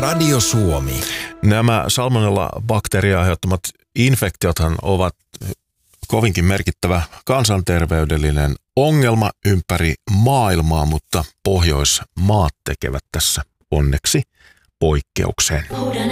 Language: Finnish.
Radio Suomi. Nämä salmonella-bakteeria aiheuttamat infektiothan ovat kovinkin merkittävä kansanterveydellinen ongelma ympäri maailmaa, mutta Pohjoismaat tekevät tässä onneksi poikkeuksen.